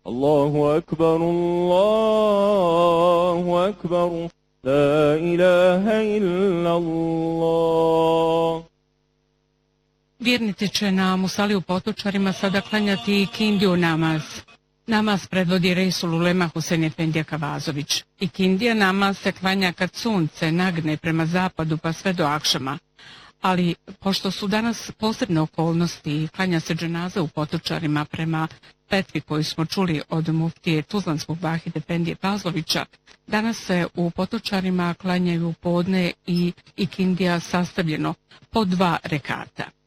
Allahu akbar, Allahu akbar, la ilaha illallah. Vjernici će na musali u Potočarima sada klanjati kindiju namaz. Namaz predvodi Reisul Ulema Husein Efendija Kavazović. I kindija namaz se klanja kad sunce nagne prema zapadu pa sve do akšama. Ali pošto su danas posebne okolnosti i klanja se dženaza u Potočarima prema petvi koju smo čuli od muftije Tuzlanskog Vahid Efendije Pazlovića, danas se u Potočarima klanjaju podne i ikindija sastavljeno po 2 rekata.